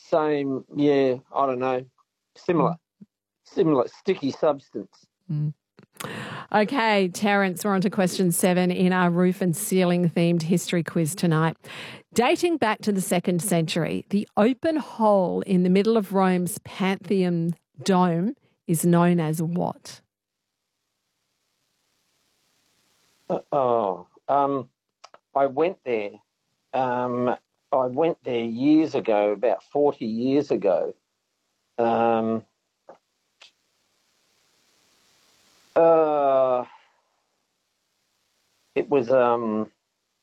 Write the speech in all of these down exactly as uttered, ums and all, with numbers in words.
same, yeah, I don't know, similar, similar sticky substance. Mm. Okay, Terence, we're on to question seven in our roof and ceiling themed history quiz tonight. Dating back to the second century, the open hole in the middle of Rome's Pantheon dome is known as what? Uh, oh, um, I went there. Um, I went there years ago, about forty years ago. Um, uh, it was um,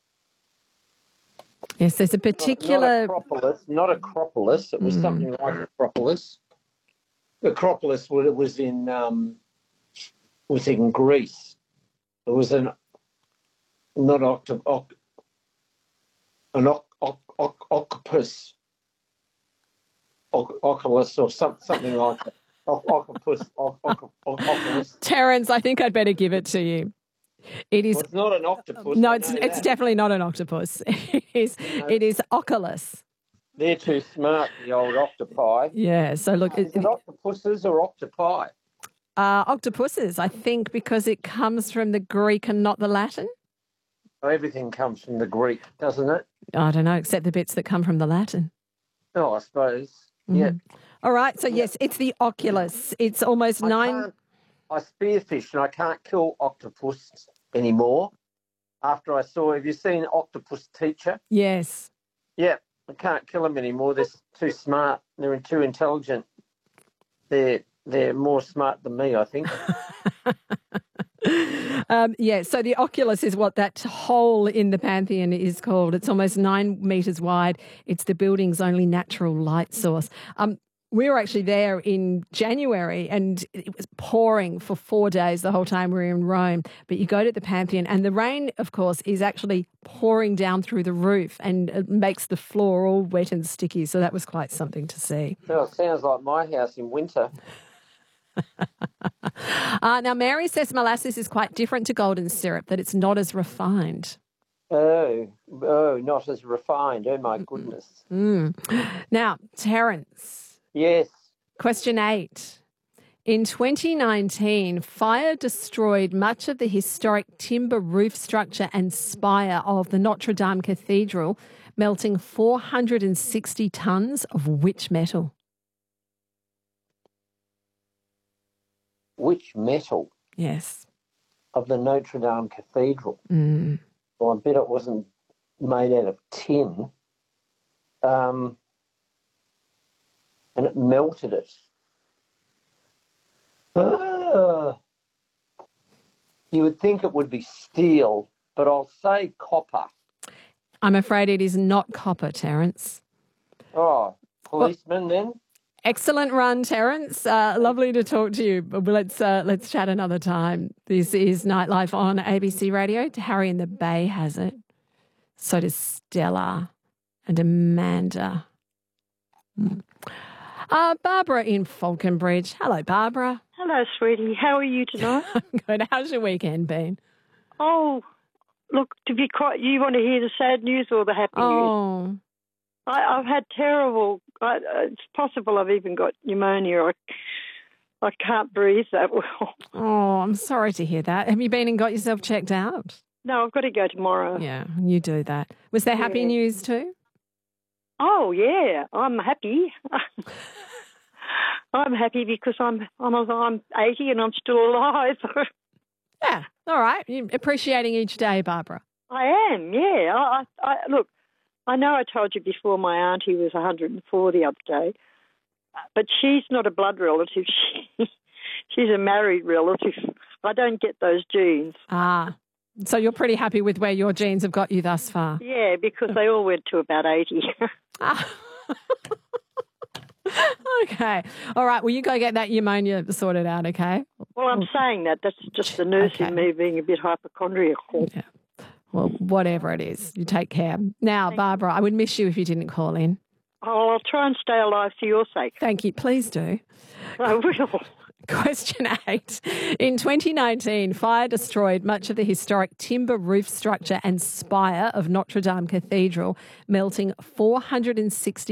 yes. There's a particular not, not Acropolis, not Acropolis. It was mm. something like Acropolis. Acropolis was it was in um, was in Greece. It was an not octo, oct, an oc, oc, oc, octopus, oc, oculus or some, something like that. Octopus, oc, oc, oculus. Terence, I think I'd better give it to you. It is. Well, it's not an octopus. No, it's it's that. definitely not an octopus. It is. No. It is oculus. They're too smart, the old octopi. Yeah. So look, is it, it octopuses or octopi? Uh, octopuses, I think, because it comes from the Greek and not the Latin. Oh, everything comes from the Greek, doesn't it? I don't know, except the bits that come from the Latin. Oh, I suppose. Mm. Yeah. All right. So, yes, it's the oculus. It's almost I nine. I spearfish and I can't kill octopus anymore after I saw. Have you seen Octopus Teacher? Yes. Yeah. I can't kill them anymore. They're too smart. They're too intelligent. They're, they're more smart than me, I think. Um, yeah, so the oculus is what that hole in the Pantheon is called. It's almost nine metres wide. It's the building's only natural light source. Um, we were actually there in January and it was pouring for four days the whole time we were in Rome. But you go to the Pantheon and the rain, of course, is actually pouring down through the roof and it makes the floor all wet and sticky. So that was quite something to see. Well, it sounds like my house in winter. uh, now, Mary says molasses is quite different to golden syrup, that it's not as refined. Oh, oh, not as refined. Oh, my goodness. Mm. Now, Terence. Yes. Question eight. In twenty nineteen, fire destroyed much of the historic timber roof structure and spire of the Notre Dame Cathedral, melting four hundred sixty tonnes of which metal? Which metal? Yes. Of the Notre Dame Cathedral. Mm. Well, I bet it wasn't made out of tin. Um, and it melted it. Uh, you would think it would be steel, but I'll say copper. I'm afraid it is not copper, Terence. Oh, policeman well, then? Excellent run, Terence. Uh, lovely to talk to you. But let's uh, let's chat another time. This is Nightlife on A B C Radio. Harry in the Bay has it. So does Stella and Amanda. Uh, Barbara in Falconbridge. Hello, Barbara. Hello, sweetie. How are you tonight? I'm good. How's your weekend been? Oh, look, to be quite, you want to hear the sad news or the happy oh. news? I, I've had terrible, I, it's possible I've even got pneumonia. I, I can't breathe that well. Oh, I'm sorry to hear that. Have you been and got yourself checked out? No, I've got to go tomorrow. Yeah, you do that. Was there happy yeah. news too? Oh, yeah, I'm happy. I'm happy because I'm I'm I'm eighty and I'm still alive. Yeah, all right. You're appreciating each day, Barbara. I am, yeah. I, I, I look, I know I told you before my auntie was one hundred and four the other day, but she's not a blood relative. She, she's a married relative. I don't get those genes. Ah, so you're pretty happy with where your genes have got you thus far? Yeah, because they all went to about eighty. Ah. Okay. All right. Well, you go get that pneumonia sorted out, okay? Well, I'm saying that. That's just the nurse okay. in me being a bit hypochondriacal. Yeah. Well, whatever it is, you take care. Now, Thank Barbara, you. I would miss you if you didn't call in. Oh, I'll try and stay alive for your sake. Thank you. Please do. I will. Question eight. In twenty nineteen, fire destroyed much of the historic timber roof structure and spire of Notre Dame Cathedral, melting four hundred sixty